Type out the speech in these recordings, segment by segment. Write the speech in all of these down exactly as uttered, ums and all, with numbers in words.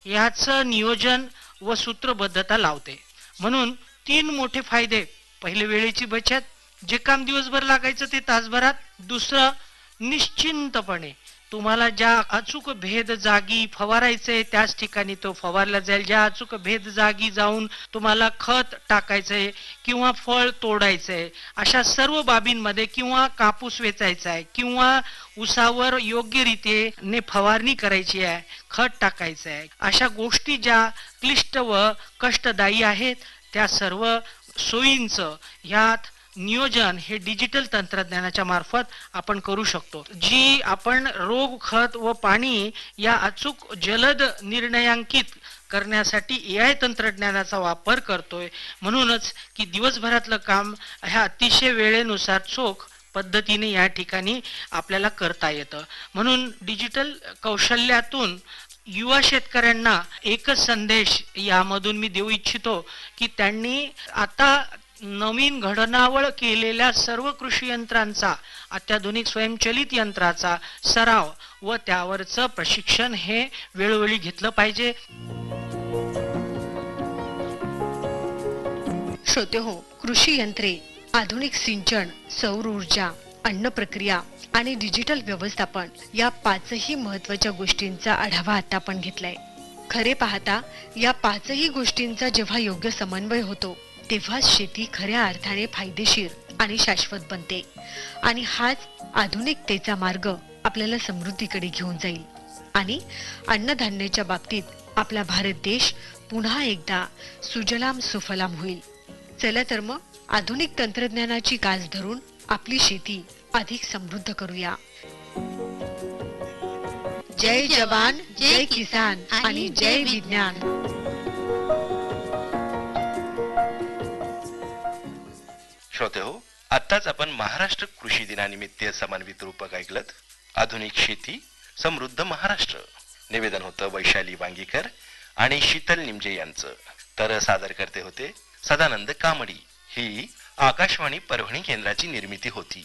याचं नियोजन व सूत्रबद्धता लावते. म्हणून तीन मोठे फायदे. पहिले, वेळेची बचत. जे काम दिवसभर लागायचं ते तासभरात. दुसरं, निश्चिंतपणे तुम्हाला ज्या अचूक भेद जागी फवारायचंय त्याच ठिकाणी तो फवारला जाईल. ज्या अचूक भेद जागी जाऊन तुम्हाला खत टाकायचंय किंवा फळ तोडायचंय अशा सर्व बाबींमध्ये, किंवा कापूस वेचायचा आहे किंवा उसावर योग्य रीतीने फवारणी करायची आहे, खत टाकायचं आहे, अशा गोष्टी ज्या क्लिष्ट व कष्टदायी आहेत त्या सर्व सोयींचं ह्यात नियोजन हे डिजिटल तंत्रज्ञानाच्या मार्फत आपण करू शकतो. जी आपण रोग, खत व पाणी या अचूक जलद निर्णयांकित करण्यासाठी ए आय तंत्रज्ञानाचा वापर करतोय. म्हणूनच की दिवसभरातलं काम ह्या अतिशय वेळेनुसार चोख पद्धतीने या ठिकाणी आपल्याला करता येतं. म्हणून डिजिटल कौशल्यातून युवा शेतकऱ्यांना एकच संदेश यामधून मी देऊ इच्छितो की त्यांनी आता नवीन घडणावळ केलेल्या सर्व कृषी यंत्रांचा, अत्याधुनिक स्वयंचलित यंत्राचा सराव व त्यावरचं प्रशिक्षण हे वेळोवेळी घेतलं पाहिजे. श्रोते हो, कृषी यंत्रे, आधुनिक सिंचन, सौर ऊर्जा, अन्न प्रक्रिया आणि डिजिटल व्यवस्थापन या पाचही महत्वाच्या गोष्टींचा आढावा आता आपण घेतलाय. खरे पाहता या पाचही गोष्टींचा जेव्हा योग्य समन्वय होतो तेव्हा शेती खऱ्या अर्थाने फायदेशीर आणि शाश्वत बनते. आणि हाच आधुनिकतेचा मार्ग आपल्याला समृद्धीकडे घेऊन जाईल आणि अन्नधान्याच्या बाबतीत आपला भारत देश पुन्हा एकदा सुजलाम सुफलाम होईल. चला तर मग आधुनिक तंत्रज्ञानाची कास धरून आपली शेती अधिक समृद्ध करूया. जय जवान, जय किसान आणि जय विज्ञान. श्रोते हो, आत्ताच आपण महाराष्ट्र कृषी दिनानिमित्त समन्वित रूपक ऐकलत. आधुनिक शेती समृद्ध महाराष्ट्र. निवेदन होतं वैशाली वांगीकर आणि शीतल निमजे यांचं. तर सादर करते होते सदानंद कामडी. ही आकाशवाणी परभणी केंद्राची निर्मिती होती.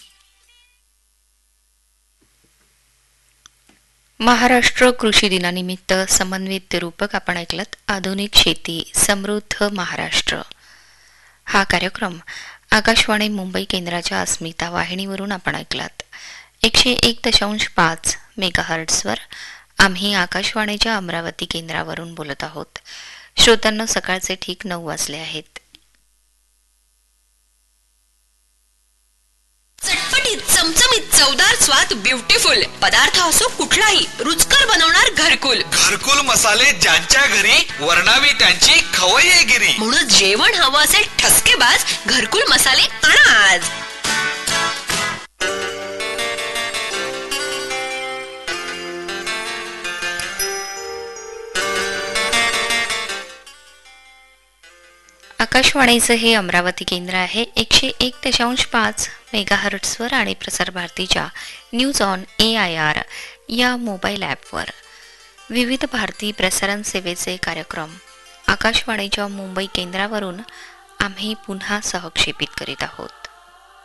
महाराष्ट्र कृषी दिनानिमित्त समन्वित रूपक आपण ऐकलत आधुनिक शेती समृद्ध महाराष्ट्र. हा कार्यक्रम आकाशवाणी मुंबई केंद्राच्या अस्मिता वाहिनीवरून आपण ऐकलात. एकशे एक दशांश पाच मेगाहर्ट्सवर आम्ही आकाशवाणीच्या अमरावती केंद्रावरून बोलत आहोत. श्रोत्यांना सकाळचे ठीक नऊ वाजले आहेत. चटपटीत, चमचमीत, चवदार, स्वाद ब्युटिफुल पदार्थ असो कुठलाही रुचकर बनवणार घरकुल. घरकुल मसाले ज्यांच्या घरी वर्णावी त्यांची खवय्येगिरी. म्हणून जेवण हवं असेल ठसकेबाज घरकुल मसाले आणा आज. आकाशवाणीचं हे अमरावती केंद्र आहे एकशे एक दशांश पाच मेगाहर्ट्सवर आणि प्रसार भारतीच्या news on A I R या मोबाईल ॲपवर. विविध भारती प्रसारण सेवेचे कार्यक्रम आकाशवाणीच्या मुंबई केंद्रावरून आम्ही पुन्हा सहक्षेपित करीत आहोत.